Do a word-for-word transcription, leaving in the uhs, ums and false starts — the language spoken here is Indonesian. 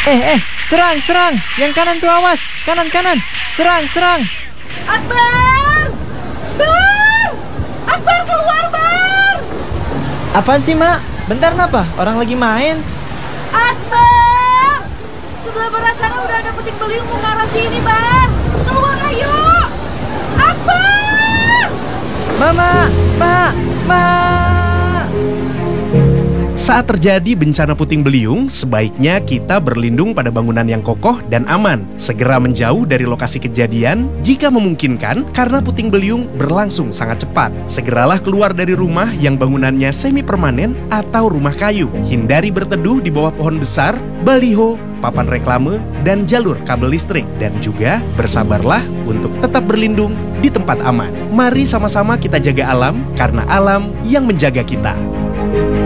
Eh, eh, serang, serang. Yang kanan tuh awas. Kanan, kanan. Serang, serang. Akbar! Bar! Akbar keluar, Bar! Apaan sih, Mak? Bentar, kenapa? Orang lagi main. Akbar! Sebelah barat sana udah ada puting beliung mau ngarah sini, Bar. Keluar, ayo! Akbar! Mama, Mak, Mak. Saat terjadi bencana puting beliung, sebaiknya kita berlindung pada bangunan yang kokoh dan aman. Segera menjauh dari lokasi kejadian jika memungkinkan karena puting beliung berlangsung sangat cepat. Segeralah keluar dari rumah yang bangunannya semi permanen atau rumah kayu. Hindari berteduh di bawah pohon besar, baliho, papan reklame, dan jalur kabel listrik. Dan juga bersabarlah untuk tetap berlindung di tempat aman. Mari sama-sama kita jaga alam karena alam yang menjaga kita.